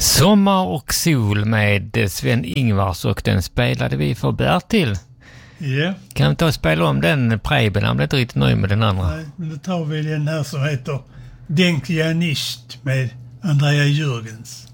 Sommar och sol med Sven-Ingvars, och den spelade vi för Bertil. Ja. Kan vi ta och spela om den Preben? Han blev inte riktigt nöjd med den andra. Nej, men då tar vi den här som heter Den pianist med Andrea Jürgens.